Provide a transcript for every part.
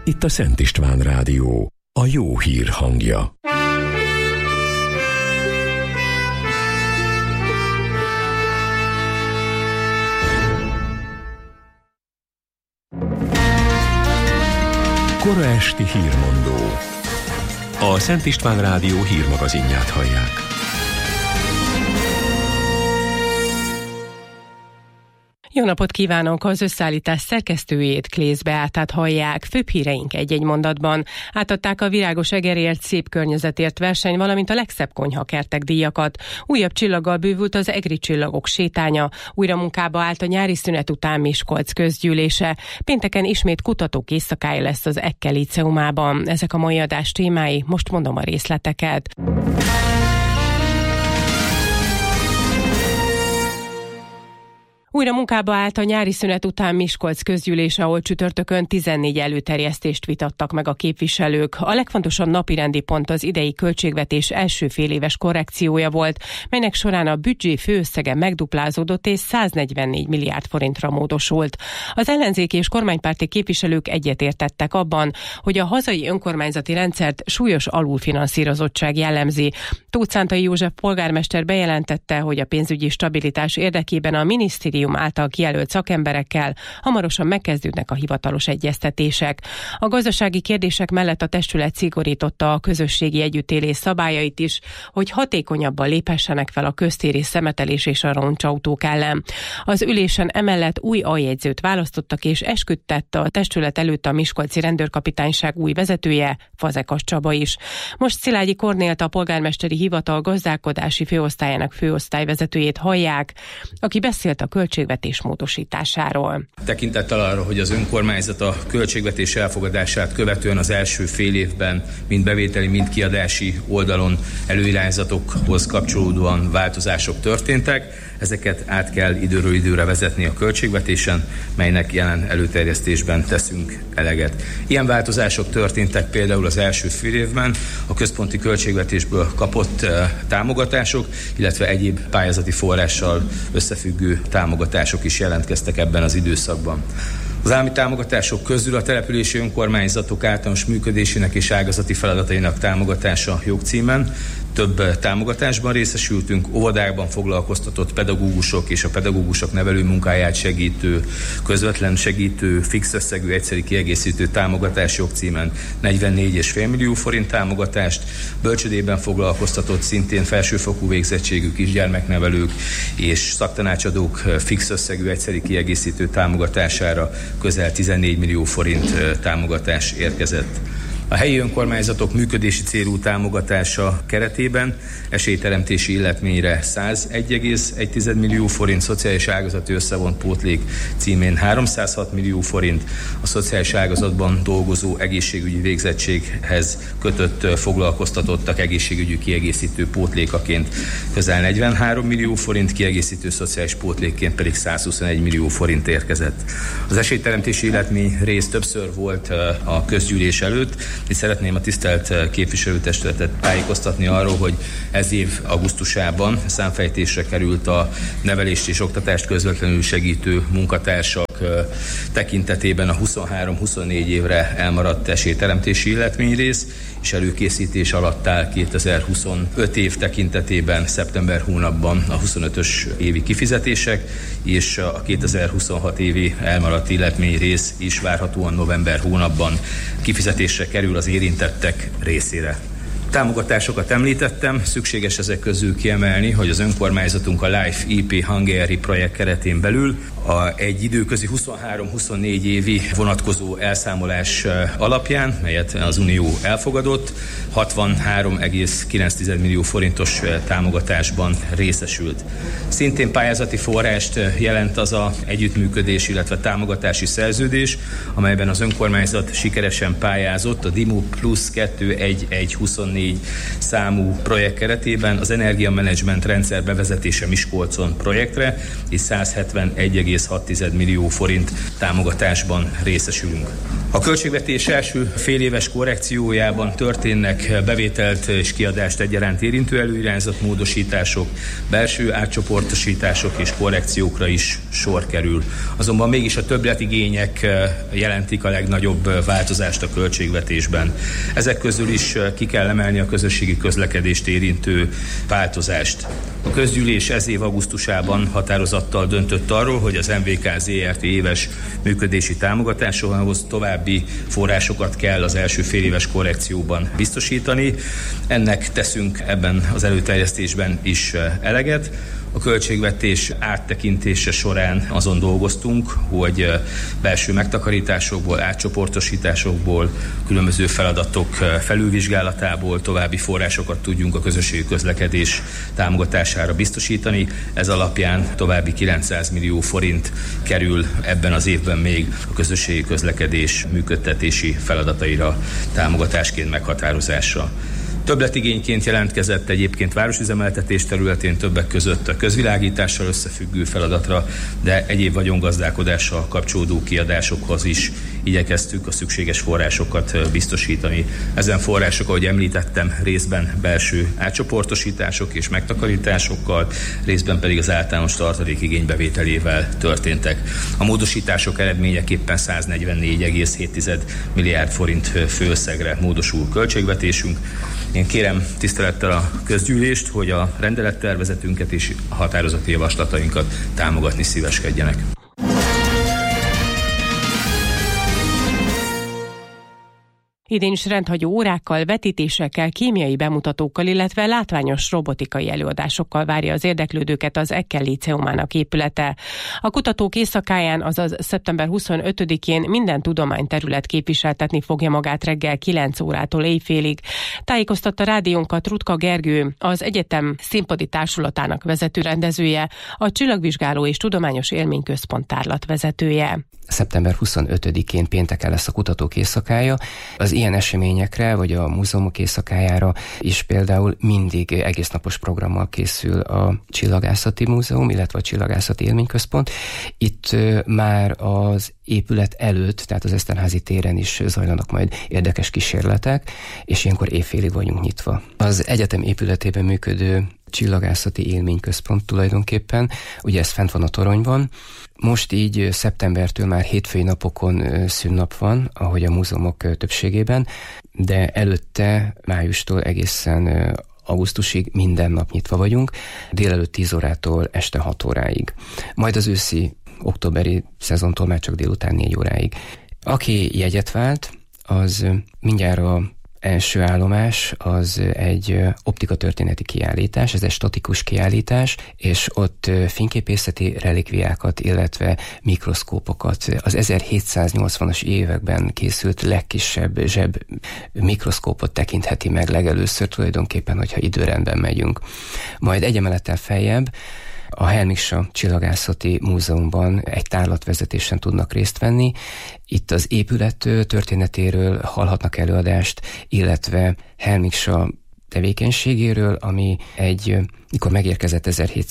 Itt a Szent István Rádió, a jó hír hangja. Kora esti hírmondó. A Szent István Rádió hírmagazinját hallják. Jó napot kívánok! Az összeállítás szerkesztőjét, Klész Beátát hallják. Főbb híreink egy-egy mondatban. Átadták a Virágos Egerért Szép Környezetért verseny, valamint a legszebb konyhakertek díjakat. Újabb csillaggal bővült az Egri Csillagok sétánya. Újra munkába állt a nyári szünet után Miskolc közgyűlése. Pénteken ismét kutatók éjszakája lesz az Ekkel Líceumában. Ezek a mai adás témái, most mondom a részleteket. Újra munkába állt a nyári szünet után Miskolc közgyűlése, ahol csütörtökön 14 előterjesztést vitattak meg a képviselők. A legfontosabb napirendi pont az idei költségvetés első féléves korrekciója volt, melynek során a büdzsé főösszege megduplázódott és 144 milliárd forintra módosult. Az ellenzéki és kormánypárti képviselők egyetértettek abban, hogy a hazai önkormányzati rendszert súlyos alulfinanszírozottság jellemzi. Tóth Szántai József polgármester bejelentette, hogy a pénzügyi stabilitás érdekében a minisztérium által kijelölt szakemberekkel hamarosan megkezdődnek a hivatalos egyeztetések. A gazdasági kérdések mellett a testület szigorította a közösségi együttélés szabályait is, hogy hatékonyabban léphessenek fel a köztéri szemetelés és a roncsautók ellen. Az ülésen emellett új aljegyzőt választottak és esküdtett a testület előtt a miskolci rendőrkapitányság új vezetője, Fazekas Csaba is. Most Szilágyi Kornélt, a polgármesteri hivatal gazdálkodási főosztályának főosztályvezetőjét hallják, aki beszélt a költségvetés módosításáról. Tekintettel arra, hogy az önkormányzat a költségvetés elfogadását követően az első fél évben mind bevételi, mind kiadási oldalon előirányzatokhoz kapcsolódóan változások történtek, ezeket át kell időről időre vezetni a költségvetésen, melynek jelen előterjesztésben teszünk eleget. Ilyen változások történtek például az első fél évben a központi költségvetésből kapott támogatások, illetve egyéb pályázati forrással összefüggő támogatások is jelentkeztek ebben az időszakban. Az állami támogatások közül a települési önkormányzatok általános működésének és ágazati feladatainak támogatása jogcímen több támogatásban részesültünk, óvodákban foglalkoztatott pedagógusok és a pedagógusok nevelő munkáját segítő, közvetlen segítő, fix összegű, egyszeri kiegészítő támogatás jogcímen 44,5 millió forint támogatást, bölcsödében foglalkoztatott szintén felsőfokú végzettségű kisgyermeknevelők és szaktanácsadók fix összegű, egyszeri kiegészítő támogatására közel 14 millió forint támogatás érkezett. A helyi önkormányzatok működési célú támogatása keretében esélyteremtési illetményre 101,1 millió forint, szociális ágazati összevont pótlék címén 306 millió forint, a szociális ágazatban dolgozó egészségügyi végzettséghez kötött foglalkoztatottak egészségügyi kiegészítő pótlékaként közel 43 millió forint, kiegészítő szociális pótlékként pedig 121 millió forint érkezett. Az esélyteremtési illetmény rész többször volt a közgyűlés előtt, és szeretném a tisztelt képviselőtestületet tájékoztatni arról, hogy ez év augusztusában számfejtésre került a nevelést és oktatást közvetlenül segítő munkatársak tekintetében a 23-24 évre elmaradt esélyteremtési illetményrész, és előkészítés alatt áll 2025 év tekintetében szeptember hónapban a 25-ös évi kifizetések, és a 2026 évi elmaradt illetményrész is várhatóan november hónapban kifizetésre kerül az érintettek részére. Támogatásokat említettem, szükséges ezek közül kiemelni, hogy az önkormányzatunk a Life EP Hungary projekt keretén belül egy időközi 23-24 évi vonatkozó elszámolás alapján, melyet az Unió elfogadott, 63,9 millió forintos támogatásban részesült. Szintén pályázati forrást jelent az a együttműködés, illetve támogatási szerződés, amelyben az önkormányzat sikeresen pályázott a DIMU Plus 21124 számú projekt keretében az energiamenedzsment rendszer bevezetése Miskolcon projektre, és 171,5 1,6 millió forint támogatásban részesülünk. A költségvetés első féléves korrekciójában történnek bevételt és kiadást egyaránt érintő előirányzatmódosítások, belső átcsoportosítások és korrekciókra is sor kerül. Azonban mégis a többletigények jelentik a legnagyobb változást a költségvetésben. Ezek közül is ki kell emelni a közösségi közlekedést érintő változást. A közgyűlés ez év augusztusában határozattal döntött arról, hogy az MVK Zrt. Éves működési támogatásához további forrásokat kell az első féléves korrekcióban biztosítani. Ennek teszünk ebben az előterjesztésben is eleget. A költségvetés áttekintése során azon dolgoztunk, hogy belső megtakarításokból, átcsoportosításokból, különböző feladatok felülvizsgálatából további forrásokat tudjunk a közösségi közlekedés támogatására biztosítani. Ez alapján további 900 millió forint kerül ebben az évben még a közösségi közlekedés működtetési feladataira támogatásként meghatározásra. Többletigényként jelentkezett egyébként városüzemeltetés területén többek között a közvilágítással összefüggő feladatra, de egyéb vagyongazdálkodással kapcsolódó kiadásokhoz is igyekeztük a szükséges forrásokat biztosítani. Ezen források, ahogy említettem, részben belső átcsoportosítások és megtakarításokkal, részben pedig az általános tartalék igénybevételével történtek. A módosítások eredményeképpen 144,7 milliárd forint főösszegre módosul költségvetésünk. Én kérem tisztelettel a közgyűlést, hogy a rendelettervezetünket és a határozati javaslatainkat támogatni szíveskedjenek. Idén is rendhagyó órákkal, vetítésekkel, kémiai bemutatókkal, illetve látványos robotikai előadásokkal várja az érdeklődőket az Ekkel Líceumának épülete. A kutatók éjszakáján, azaz szeptember 25-én minden tudományterület képviseltetni fogja magát reggel 9 órától éjfélig. Tájékoztatta rádiónkat Rutka Gergő, az egyetem színpadi társulatának vezető rendezője, a Csillagvizsgáló és Tudományos Élményközpont tárlatvezetője. Szeptember 25-én pénteken lesz a kutatók éjszakája. Az ilyen eseményekre, vagy a múzeumok éjszakájára is például mindig egésznapos programmal készül a Csillagászati Múzeum, illetve a Csillagászati Élményközpont. Itt már az épület előtt, tehát az Eszterházy téren is zajlanak majd érdekes kísérletek, és ilyenkor éjfélig vagyunk nyitva. Az egyetem épületében működő Csillagászati Élményközpont tulajdonképpen, ugye ez fent van a toronyban. Most így szeptembertől már hétfői napokon szünnap van, ahogy a múzeumok többségében, de előtte májustól egészen augusztusig minden nap nyitva vagyunk, délelőtt 10 órától este 6 óráig. Majd az őszi októberi szezontól már csak délután 4 óráig. Aki jegyet vált, az mindjárt a első állomás az egy optikatörténeti kiállítás, ez egy statikus kiállítás, és ott fényképészeti relikviákat, illetve mikroszkópokat, az 1780-as években készült legkisebb zseb mikroszkópot tekintheti meg legelőször tulajdonképpen, hogyha időrendben megyünk. Majd egy emelettel feljebb a Helmiksa Csillagászati Múzeumban egy tárlatvezetésen tudnak részt venni. Itt az épület történetéről hallhatnak előadást, illetve Helmiksa tevékenységéről, ami mikor megérkezett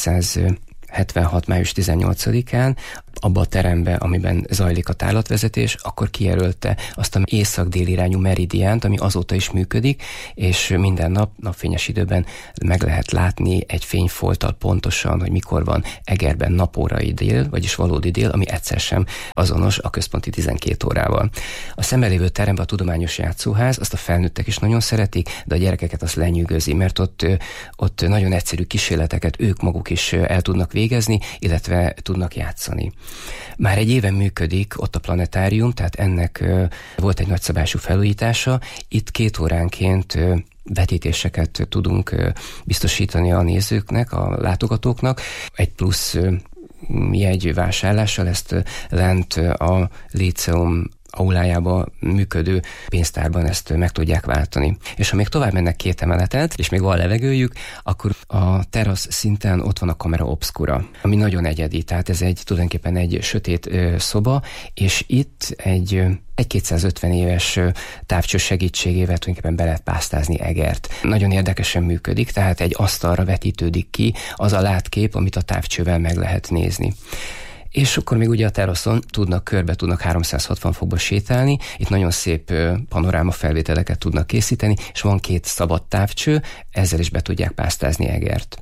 1776. május 18-án, abba a terembe, amiben zajlik a tárlatvezetés, akkor kijelölte azt az észak-dél irányú meridiánt, ami azóta is működik, és minden nap, napfényes időben meg lehet látni egy fényfolttal pontosan, hogy mikor van Egerben napórai dél, vagyis valódi dél, ami egyszer sem azonos a központi 12 órával. A szemben lévő teremben a tudományos játszóház, azt a felnőttek is nagyon szeretik, de a gyerekeket azt lenyűgözi, mert ott nagyon egyszerű kísérleteket ők maguk is el tudnak végezni, illetve tudnak játszani. Már egy éven működik ott a planetárium, tehát ennek volt egy nagyszabású felújítása. Itt 2 óránként vetítéseket tudunk biztosítani a nézőknek, a látogatóknak. Egy plusz jegy vásárlással ezt lent a Líceum aulájába működő pénztárban ezt meg tudják váltani. És ha még tovább mennek 2 emeletet, és még van levegőjük, akkor a terasz szinten ott van a Camera Obscura, ami nagyon egyedi, tehát ez tulajdonképpen egy sötét szoba, és itt egy 250 éves távcső segítségével tulajdonképpen be lehet pásztázni Egert. Nagyon érdekesen működik, tehát egy asztalra vetítődik ki az a látkép, amit a távcsővel meg lehet nézni. és akkor még ugye a teraszon körbe tudnak 360 fokba sétálni, itt nagyon szép panoráma felvételeket tudnak készíteni, és van 2 szabad távcső, ezzel is be tudják pásztázni egert.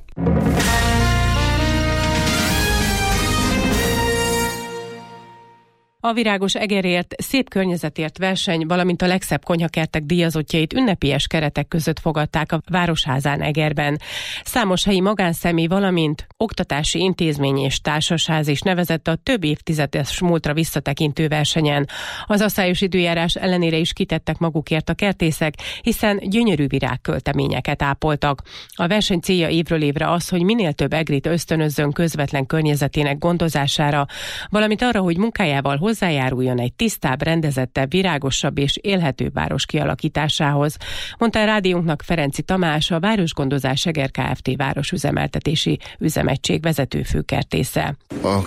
A Virágos Egerért, Szép környezetért verseny, valamint a legszebb konyhakertek díjazottjait ünnepélyes keretek között fogadták a Városházán Egerben. Számos helyi magánszemély, valamint oktatási intézmény és társasház is nevezett a több évtizedes múltra visszatekintő versenyen. Az aszályos időjárás ellenére is kitettek magukért a kertészek, hiszen gyönyörű virágkölteményeket ápoltak. A verseny célja évről évre az, hogy minél több egrit ösztönözzön közvetlen környezetének gondozására, valamint arra, hogy munkájával hozzájáruljon egy tisztább, rendezettebb, virágosabb és élhetőbb város kialakításához, mondta a rádiónknak Ferenci Tamás, a Városgondozás Eger Kft. Városüzemeltetési üzemegység vezető főkertésze. A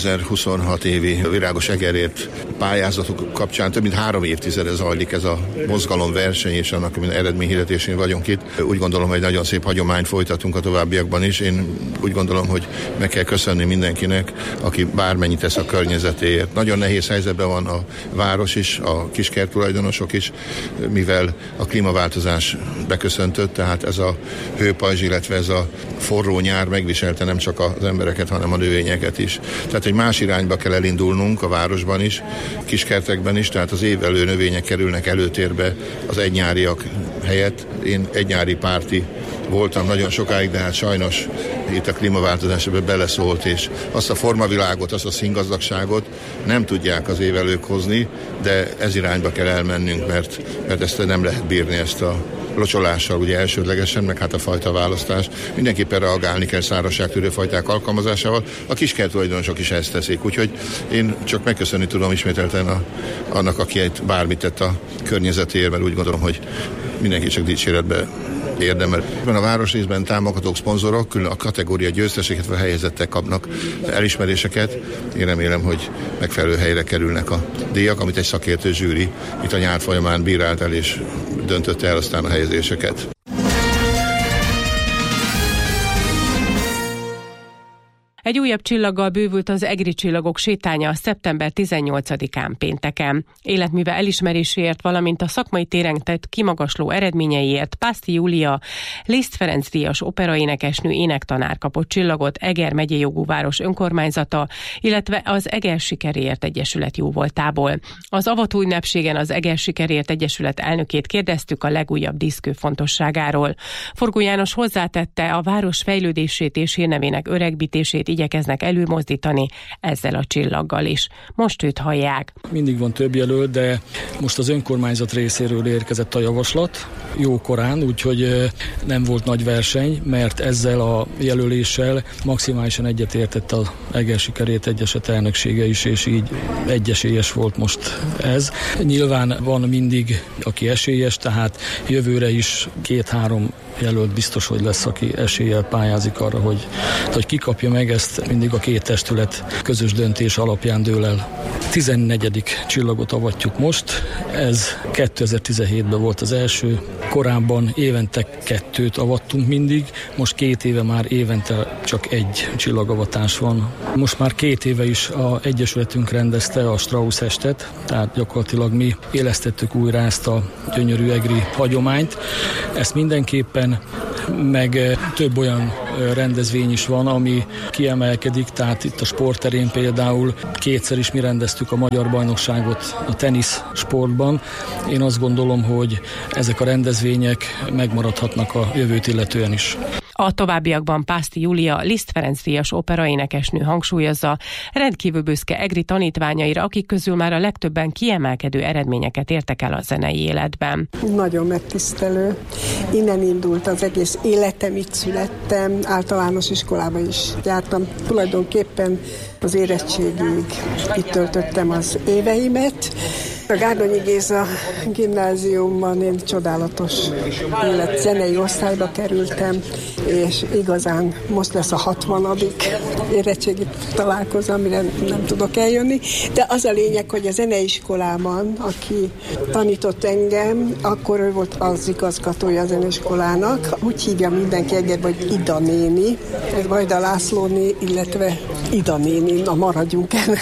2026 évi Virágos Egerért pályázatok kapcsán több mint 3 évtizede zajlik ez a mozgalomverseny, és annak eredményhirdetésén vagyunk itt. Úgy gondolom, hogy nagyon szép hagyományt folytatunk a továbbiakban is. Én úgy gondolom, hogy meg kell köszönni mindenkinek, aki bármennyit tesz a környezetéért. Nagyon nehéz helyzetben van a város is, a kiskert tulajdonosok is, mivel a klímaváltozás beköszöntött, tehát ez a hőpajzs, illetve ez a forró nyár megviselte nem csak az embereket, hanem a növényeket is. Tehát egy más irányba kell elindulnunk a városban is, kiskertekben is, tehát az évelő növények kerülnek előtérbe az egynyáriak helyett. Én egynyári párti voltam nagyon sokáig, de hát sajnos itt a klímaváltozás ebbe beleszólt, és azt a formavilágot, azt a színgazdagságot nem tudják az évelők hozni, de ez irányba kell elmennünk, mert ezt nem lehet bírni, ezt a locsolással ugye elsődlegesen, meg hát a fajta választás. Mindenképpen reagálni kell szárazságtűrő fajták alkalmazásával. A kiskert tulajdonosok is ezt teszik, úgyhogy én csak megköszönni tudom ismételten annak, aki bármit tett a környezetért, mert úgy gondolom, hogy mindenki csak dicséretbe érdemel. A városrészben támogatók, szponzorok, külön a kategória győzteseket vagy helyezettek kapnak elismeréseket. Én remélem, hogy megfelelő helyre kerülnek a díjak, amit egy szakértő zsűri itt a nyár folyamán bírált el és döntötte el aztán a helyezéseket. Egy újabb csillaggal bővült az egri csillagok sétánya szeptember 18-án pénteken. Életműve elismeréséért, valamint a szakmai téren tett kimagasló eredményeiért Pászti Júlia, Liszt Ferenc díjas operaénekesnő énektanár kapott csillagot Eger megyei jogú város önkormányzata, illetve az Eger Sikeréért Egyesület jóvoltából. Az avató ünnepségen az Eger Sikeréért Egyesület elnökét kérdeztük a legújabb diszkő fontosságáról. Forgó János hozzátette, a város fejlődését és hírnevének öregbítését igyekeznek előmozdítani ezzel a csillaggal is. Most őt hallják. Mindig van több jelölt, de most az önkormányzat részéről érkezett a javaslat, jókorán, úgyhogy nem volt nagy verseny, mert ezzel a jelöléssel maximálisan egyetértett az Eger Sikeréért Egyesület elnöksége is, és így egyesélyes volt most ez. Nyilván van mindig, aki esélyes, tehát jövőre is 2-3 jelölt biztos, hogy lesz, aki eséllyel pályázik arra, hogy ki kapja meg, ezt mindig a 2 testület közös döntés alapján dől el. 14. csillagot avatjuk most, ez 2017-ben volt az első, korábban évente 2 avattunk mindig, most 2 éve már évente csak 1 csillagavatás van. Most már 2 éve is az Egyesületünk rendezte a Strauss estet, tehát gyakorlatilag mi élesztettük újra ezt a gyönyörű egri hagyományt. Ezt mindenképpen, meg több olyan rendezvény is van, ami kiemelkedik, tehát itt a sportterén például 2-szer is mi rendeztük a magyar bajnokságot a tenisz sportban. Én azt gondolom, hogy ezek a rendezvények megmaradhatnak a jövőt illetően is. A továbbiakban Pászti Júlia, Liszt Ferenc díjas operaénekesnő hangsúlyozza, rendkívül büszke egri tanítványaira, akik közül már a legtöbben kiemelkedő eredményeket értek el a zenei életben. Nagyon megtisztelő. Innen indult az egész életem, itt születtem, általános iskolába is jártam. Tulajdonképpen az érettségig itt töltöttem az éveimet, A Gárdonyi Géza gimnáziumban én csodálatos zenei osztályba kerültem, és igazán most lesz a 60. érettségi találkozó, amire nem tudok eljönni, de az a lényeg, hogy a zeneiskolában, aki tanított engem, akkor ő volt az igazgatója a zeneiskolának, úgy hívja mindenki Egerbe, hogy Ida néni, ez Vajda Lászlóné, illetve Ida néni, na maradjunk ennél.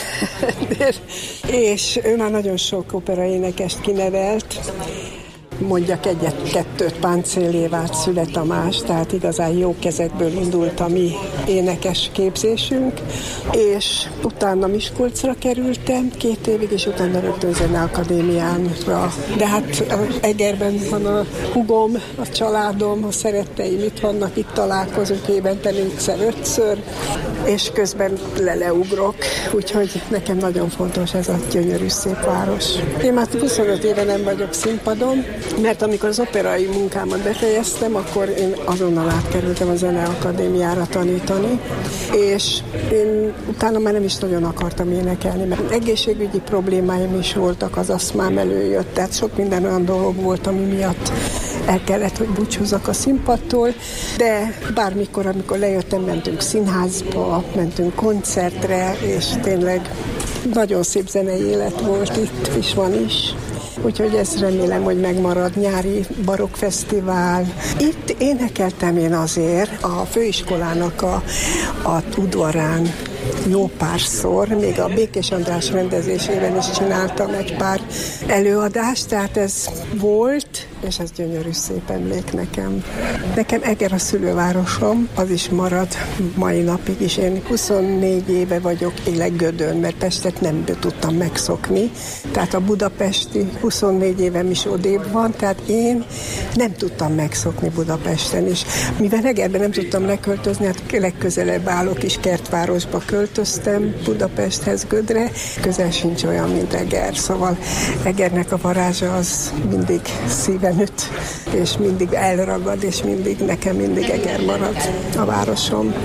És ő már nagyon sok operaénekest kinevelt, mondjak egyet-kettőt, Páncél Évárt, Szüle Tamás, tehát igazán jó kezekből indult a mi énekes képzésünk, és utána Miskolcra kerültem 2 évig, és utána rögtön Zeneakadémiánra. De hát Egerben van a hugom, a családom, a szeretteim itt vannak, itt találkozunk évente 4-5-ször, és közben leugrok, úgyhogy nekem nagyon fontos ez a gyönyörű szép város. Én már 25 éve nem vagyok színpadon, mert amikor az operai munkámat befejeztem, akkor én azonnal átkerültem a Zeneakadémiára tanítani, és én utána már nem is nagyon akartam énekelni, mert egészségügyi problémáim is voltak, az aszmám előjött, tehát sok minden olyan dolog volt, ami miatt el kellett, hogy búcsúzzak a színpadtól, de bármikor, amikor lejöttem, mentünk színházba, mentünk koncertre, és tényleg nagyon szép zenei élet volt itt, és van is. Úgyhogy ezt remélem, hogy megmarad, nyári barokkfesztivál. Itt énekeltem én azért a főiskolának a udvarán jó párszor, még a Békés András rendezésében is csináltam egy pár előadást, tehát ez volt, és ez gyönyörű szép emlék nekem. Nekem Eger a szülővárosom, az is marad mai napig is. Én 24 éve vagyok, élek Gödön, mert Pestet nem tudtam megszokni. Tehát a budapesti 24 évem is odébb van, tehát én nem tudtam megszokni Budapesten is. Mivel Egerben nem tudtam leköltözni, hát legközelebb állok is, Kertvárosba költöztem, Budapesthez, Gödre. Közel sincs olyan, mint Eger, szóval Egernek a varázsa az mindig szíven üt, és mindig elragad, és nekem mindig Eger marad a városom.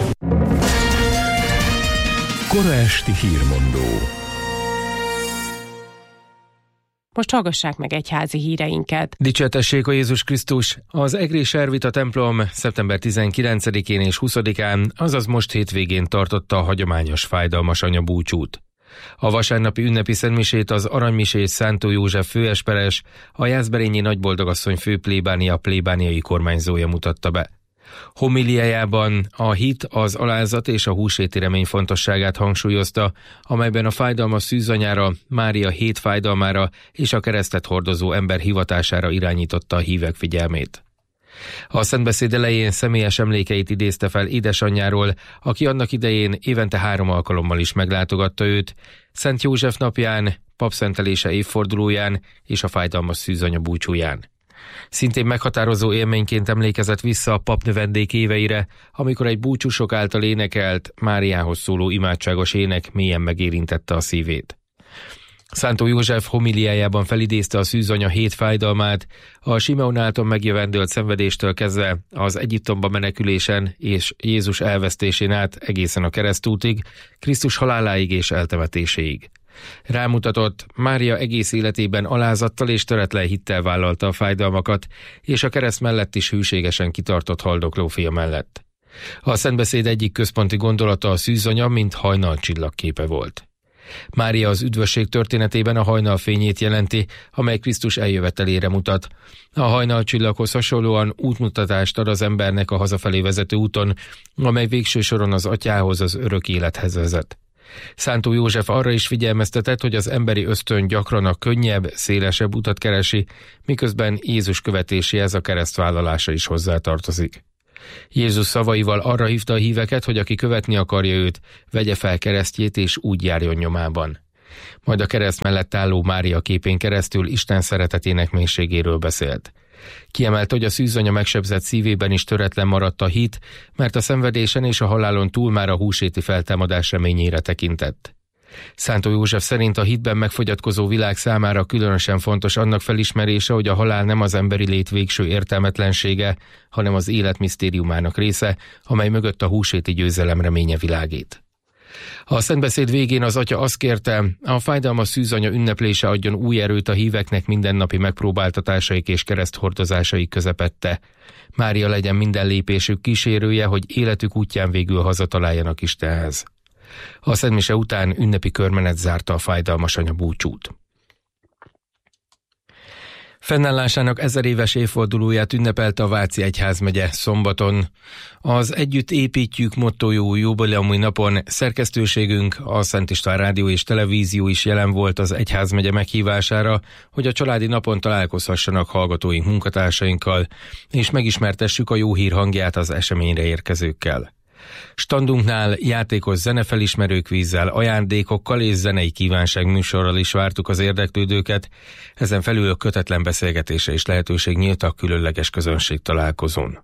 Kora esti hírmondó. Most hallgassák meg egyházi híreinket. Dicsértessék a Jézus Krisztus! Az egri Servita templom szeptember 19-én és 20-án, azaz most hétvégén tartotta a hagyományos fájdalmas anyabúcsút. A vasárnapi ünnepi szentmisét az Aranymisés Szántó József főesperes, a Jászberényi Nagyboldogasszony főplébánia plébániai kormányzója mutatta be. Homiliájában a hit, az alázat és a húsvéti remény fontosságát hangsúlyozta, amelyben a fájdalmas szűzanyára, Mária 7 fájdalmára és a keresztet hordozó ember hivatására irányította a hívek figyelmét. A szentbeszéd elején személyes emlékeit idézte fel édesanyjáról, aki annak idején évente 3 alkalommal is meglátogatta őt, Szent József napján, papszentelése évfordulóján és a fájdalmas szűzanya búcsúján. Szintén meghatározó élményként emlékezett vissza a papnövendék éveire, amikor egy búcsúsok által énekelt, Máriához szóló imádságos ének mélyen megérintette a szívét. Szántó József homiliájában felidézte a szűzanya 7 fájdalmát, a Simeon által megjövendölt szenvedéstől kezdve az Egyiptomba menekülésen és Jézus elvesztésén át egészen a keresztútig, Krisztus haláláig és eltemetéséig. Rámutatott, Mária egész életében alázattal és töretlen hittel vállalta a fájdalmakat, és a kereszt mellett is hűségesen kitartott haldokló fia mellett. A szentbeszéd egyik központi gondolata a szűzanya, mint hajnalcsillag képe volt. Mária az üdvösség történetében a hajnal fényét jelenti, amely Krisztus eljövetelére mutat. A hajnalcsillaghoz hasonlóan útmutatást ad az embernek a hazafelé vezető úton, amely végső soron az atyához, az örök élethez vezet. Szántó József arra is figyelmeztetett, hogy az emberi ösztön gyakran a könnyebb, szélesebb utat keresi, miközben Jézus követéséhez a keresztvállalása is hozzátartozik. Jézus szavaival arra hívta a híveket, hogy aki követni akarja őt, vegye fel keresztjét és úgy járjon nyomában. Majd a kereszt mellett álló Mária képén keresztül Isten szeretetének mélységéről beszélt. Kiemelt, hogy a szűzanya megsebzett szívében is töretlen maradt a hit, mert a szenvedésen és a halálon túl már a húsvéti feltámadás reményére tekintett. Szántó József szerint a hitben megfogyatkozó világ számára különösen fontos annak felismerése, hogy a halál nem az emberi lét végső értelmetlensége, hanem az élet misztériumának része, amely mögött a húsvéti győzelem reménye világít. A szentbeszéd végén az atya azt kérte, a fájdalmas szűzanya ünneplése adjon új erőt a híveknek mindennapi megpróbáltatásaik és kereszthordozásaik közepette. Mária legyen minden lépésük kísérője, hogy életük útján végül hazataláljanak Istenhez. A szentmise után ünnepi körmenet zárta a fájdalmas anya búcsút. Fennállásának 1000 éves évfordulóját ünnepelte a Váci Egyházmegye szombaton. Az Együtt építjük mottójú jubileumi napon szerkesztőségünk, a Szent István Rádió és Televízió is jelen volt az Egyházmegye meghívására, hogy a családi napon találkozhassanak hallgatóink, munkatársainkkal, és megismertessük a jó hír hangját az eseményre érkezőkkel. Standunknál játékos zenefelismerőkvízzel, ajándékokkal és zenei kívánságműsorral is vártuk az érdeklődőket, ezen felül kötetlen beszélgetése és lehetőség nyílt a különleges közönség találkozón.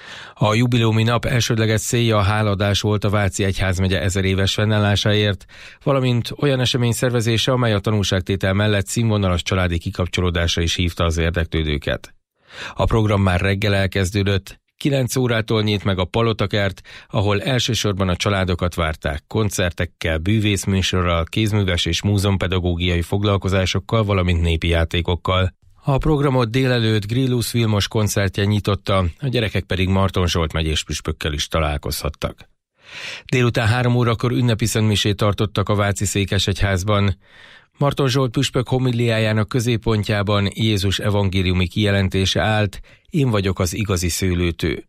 A jubileumi nap elsődleges célja a hálaadás volt a Váci Egyházmegye 1000 éves fennállásáért, valamint olyan esemény szervezése, amely a tanúságtétel mellett színvonalas családi kikapcsolódásra is hívta az érdeklődőket. A program már reggel elkezdődött, 9 órától nyílt meg a Palotakert, ahol elsősorban a családokat várták koncertekkel, bűvészműsorral, kézműves és múzeumpedagógiai foglalkozásokkal, valamint népi játékokkal. A programot délelőtt Grillus Vilmos koncertje nyitotta, a gyerekek pedig Marton Zsolt megyés püspökkel is találkozhattak. Délután 3 órakor ünnepi szentmisét tartottak a Váci Székesegyházban. Marton Zsolt püspök homiliájának középpontjában Jézus evangéliumi kijelentése állt: én vagyok az igazi szőlőtő.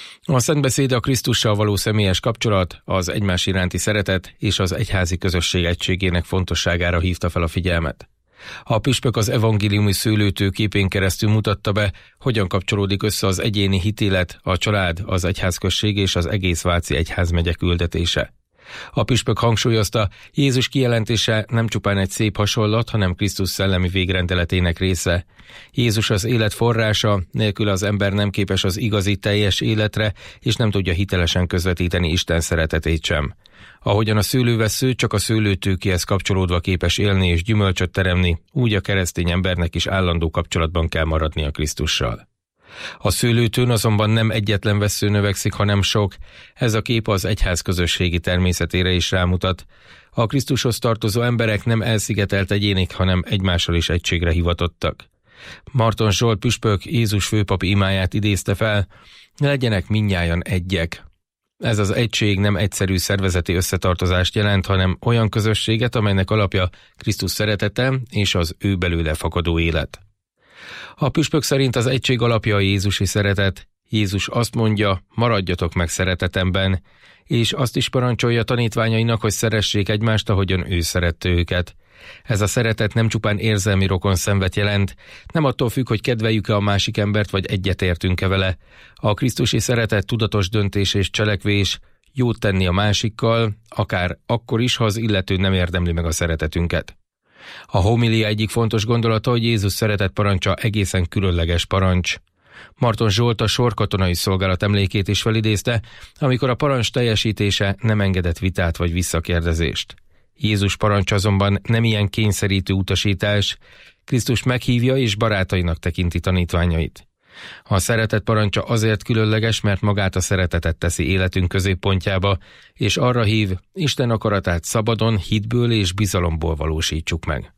A szentbeszéd a Krisztussal való személyes kapcsolat, az egymás iránti szeretet és az egyházi közösség egységének fontosságára hívta fel a figyelmet. A püspök az evangéliumi szőlőtő képén keresztül mutatta be, hogyan kapcsolódik össze az egyéni hitélet, a család, az egyházközség és az egész Váci Egyházmegye küldetése. A püspök hangsúlyozta, Jézus kijelentése nem csupán egy szép hasonlat, hanem Krisztus szellemi végrendeletének része. Jézus az élet forrása, nélkül az ember nem képes az igazi, teljes életre, és nem tudja hitelesen közvetíteni Isten szeretetét sem. Ahogyan a szőlővessző csak a szőlőtőkéhez kapcsolódva képes élni és gyümölcsöt teremni, úgy a keresztény embernek is állandó kapcsolatban kell maradni a Krisztussal. A szőlőtőn azonban nem egyetlen vessző növekszik, hanem sok. Ez a kép az egyház közösségi természetére is rámutat. A Krisztushoz tartozó emberek nem elszigetelt egyénik, hanem egymással is egységre hivatottak. Marton Zsolt püspök Jézus főpapi imáját idézte fel: legyenek mindnyájan egyek. Ez az egység nem egyszerű szervezeti összetartozást jelent, hanem olyan közösséget, amelynek alapja Krisztus szeretete és az ő belőle fakadó élet. A püspök szerint az egység alapja a jézusi szeretet. Jézus azt mondja, maradjatok meg szeretetemben, és azt is parancsolja tanítványainak, hogy szeressék egymást, ahogyan ő szerette őket. Ez a szeretet nem csupán érzelmi rokonszenvet jelent, nem attól függ, hogy kedveljük-e a másik embert, vagy egyetértünk-e vele. A krisztusi szeretet tudatos döntés és cselekvés, jót tenni a másikkal, akár akkor is, ha az illető nem érdemli meg a szeretetünket. A homilia egyik fontos gondolata, hogy Jézus szeretet parancsa egészen különleges parancs. Marton Zsolt a sorkatonai szolgálat emlékét is felidézte, amikor a parancs teljesítése nem engedett vitát vagy visszakérdezést. Jézus parancs azonban nem ilyen kényszerítő utasítás, Krisztus meghívja és barátainak tekinti tanítványait. A szeretet parancsa azért különleges, mert magát a szeretetet teszi életünk középpontjába, és arra hív, Isten akaratát szabadon, hitből és bizalomból valósítsuk meg.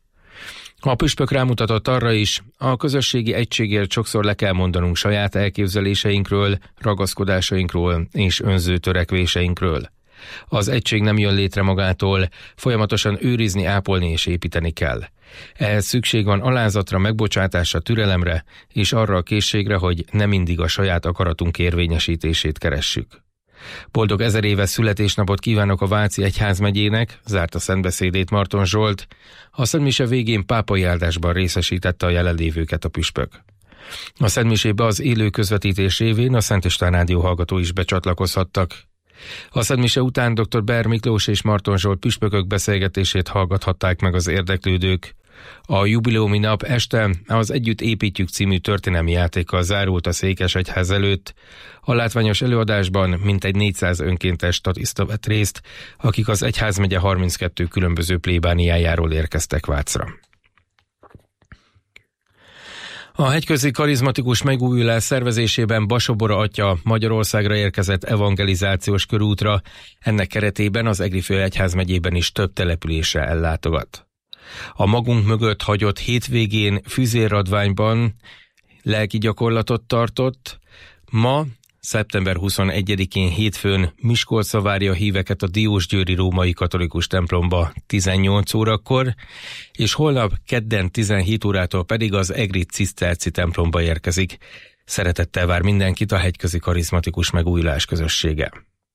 A püspök rámutatott arra is, a közösségi egységért sokszor le kell mondanunk saját elképzeléseinkről, ragaszkodásainkról és önző törekvéseinkről. Az egység nem jön létre magától, folyamatosan őrizni, ápolni és építeni kell. Ehhez szükség van alázatra, megbocsátásra, türelemre és arra a készségre, hogy nem mindig a saját akaratunk érvényesítését keressük. Boldog 1000 éves születésnapot kívánok a Váci Egyházmegyének, zárta szentbeszédét Marton Zsolt. A szentmise végén pápai áldásban részesítette a jelenlévőket a püspök. A szentmisébe az élő közvetítés révén a Szent István Rádió hallgató is becsatlakozhattak. A szentmise után dr. Ber Miklós és Marton Zsolt püspökök beszélgetését hallgathatták meg az érdeklődők. A jubileumi nap este az Együtt építjük című történelmi játékkal zárult a Székesegyház előtt. A látványos előadásban mintegy 400 önkéntes statiszta vett részt, akik az egyházmegye 32 különböző plébániájáról érkeztek Vácra. A hegyközi karizmatikus megújulás szervezésében Basobora atya Magyarországra érkezett evangelizációs körútra, ennek keretében az Egri főegyházmegyében is több településre ellátogat. A magunk mögött hagyott hétvégén Füzérradványban lelki gyakorlatot tartott, ma szeptember 21-én hétfőn Miskolcra várja a híveket a Diósgyőri római katolikus templomba 18 órakor, és holnap kedden 17 órától pedig az egri ciszterci templomba érkezik. Szeretettel vár mindenkit a hegyközi karizmatikus megújulás közössége.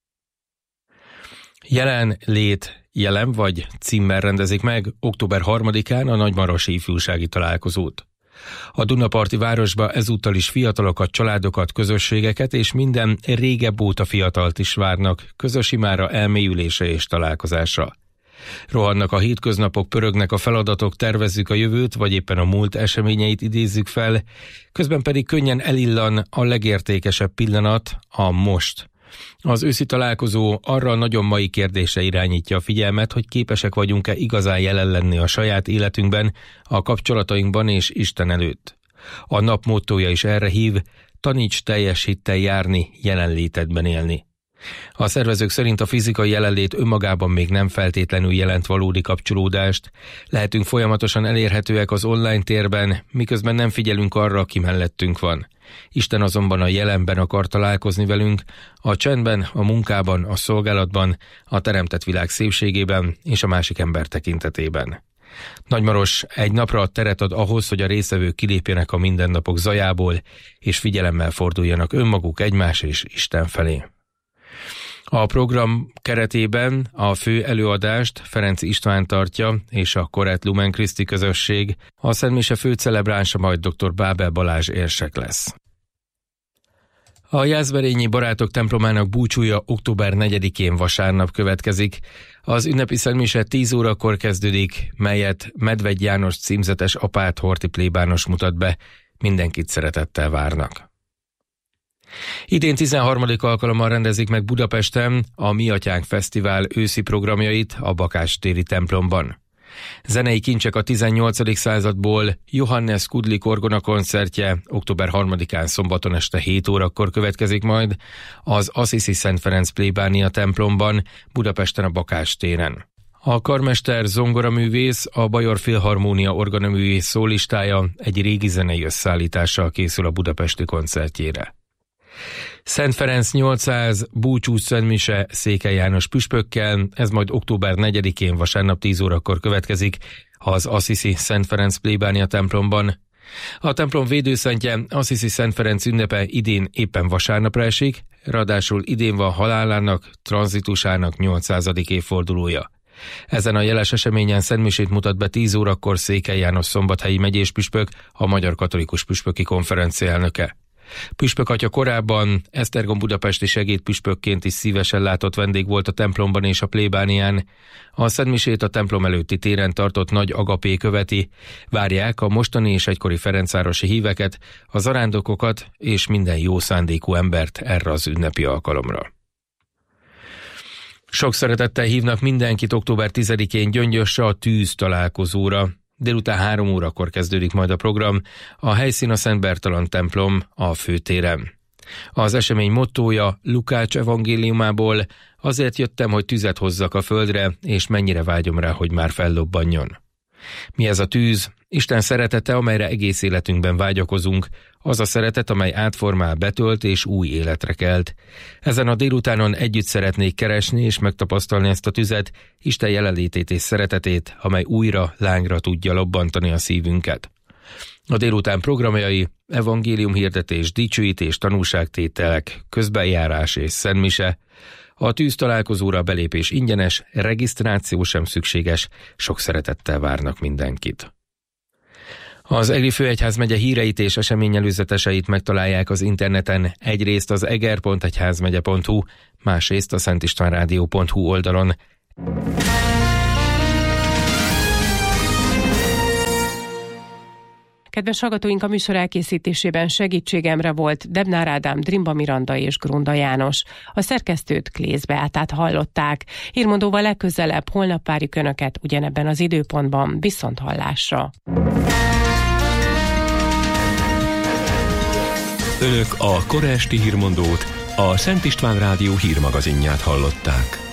Jelen vagy címmel rendezik meg október 3-án a Nagymarosi ifjúsági találkozót. A Dunaparti városba ezúttal is fiatalokat, családokat, közösségeket és minden régebb óta fiatalt is várnak közös imára, elmélyülésre és találkozásra. Rohannak a hétköznapok, pörögnek a feladatok, tervezzük a jövőt, vagy éppen a múlt eseményeit idézzük fel, közben pedig könnyen elillan a legértékesebb pillanat, a most. Az őszi találkozó arra a nagyon mai kérdésre irányítja a figyelmet, hogy képesek vagyunk-e igazán jelen lenni a saját életünkben, a kapcsolatainkban és Isten előtt. A nap mottója is erre hív: taníts teljes hittel járni, jelenlétedben élni. A szervezők szerint a fizikai jelenlét önmagában még nem feltétlenül jelent valódi kapcsolódást. Lehetünk folyamatosan elérhetőek az online térben, miközben nem figyelünk arra, aki mellettünk van. Isten azonban a jelenben akar találkozni velünk, a csendben, a munkában, a szolgálatban, a teremtett világ szépségében és a másik ember tekintetében. Nagymaros egy napra teret ad ahhoz, hogy a résztvevők kilépjenek a mindennapok zajából, és figyelemmel forduljanak önmaguk, egymás és Isten felé. A program keretében a fő előadást Ferenc István tartja, és a Korett Lumen Christi közösség, a szentmise főcelebránsa majd dr. Bábel Balázs érsek lesz. A Jászberényi Barátok templomának búcsúja október 4-én vasárnap következik. Az ünnepi szentmise 10 órakor kezdődik, melyet Medvegy János címzetes apát Horthy plébános mutat be. Mindenkit szeretettel várnak. Idén 13. alkalommal rendezik meg Budapesten a Mi Atyánk Fesztivál őszi programjait a Bakástéri templomban. Zenei kincsek a 18. századból, Johannes Kudlik orgona koncertje október 3-án szombaton este 7 órakor következik majd az Assisi Szent Ferenc plébánia templomban, Budapesten a Bakástéren. A karmester zongoraművész, a Bajor Filharmónia orgonaművész szólistája egy régi zenei összeállítással készül a budapesti koncertjére. Szent Ferenc 800 búcsú szentmise Székely János püspökkel, ez majd október 4-én vasárnap 10 órakor következik az Assisi Szent Ferenc plébánia templomban. A templom védőszentje, Assisi Szent Ferenc ünnepe idén éppen vasárnapra esik, ráadásul idén van halálának, tranzitusának 800. évfordulója. Ezen a jeles eseményen szentmisét mutat be 10 órakor Székely János szombathelyi megyéspüspök, a Magyar Katolikus Püspöki Konferencia elnöke. Püspök atya korábban Esztergom budapesti segédpüspökként is szívesen látott vendég volt a templomban és a plébánián. A szentmisét a templom előtti téren tartott nagy agapé követi. Várják a mostani és egykori ferencvárosi híveket, a zarándokokat és minden jó szándékú embert erre az ünnepi alkalomra. Sok szeretettel hívnak mindenkit október 10-én Gyöngyösre a tűz találkozóra. Délután 3 órakor kezdődik majd a program, a helyszín a Szent Bertalan templom a főtéren. Az esemény mottója Lukács evangéliumából: azért jöttem, hogy tüzet hozzak a földre, és mennyire vágyom rá, hogy már fellobbanjon. Mi ez a tűz? Isten szeretete, amelyre egész életünkben vágyakozunk, az a szeretet, amely átformál, betölt és új életre kelt. Ezen a délutánon együtt szeretnék keresni és megtapasztalni ezt a tüzet, Isten jelenlétét és szeretetét, amely újra lángra tudja lobbantani a szívünket. A délután programjai: evangéliumhirdetés, dicsőítés, tanúságtételek, közbenjárás és szentmise. A tűz találkozóra belépés ingyenes, regisztráció sem szükséges, sok szeretettel várnak mindenkit. Az Egri főegyházmegye híreit és eseményelőzeteseit megtalálják az interneten, egyrészt az eger.egyházmegye.hu, másrészt a szentistvánrádió.hu oldalon. Kedves hallgatóink, a műsor elkészítésében segítségemre volt Debnár Ádám, Drimba Miranda és Grunda János. A szerkesztőt Klész Beátát hallották. Hírmondóval legközelebb holnap várjuk Önöket ugyanebben az időpontban. Viszont hallásra! Önök a kora esti hírmondót, a Szent István Rádió hírmagazinját hallották.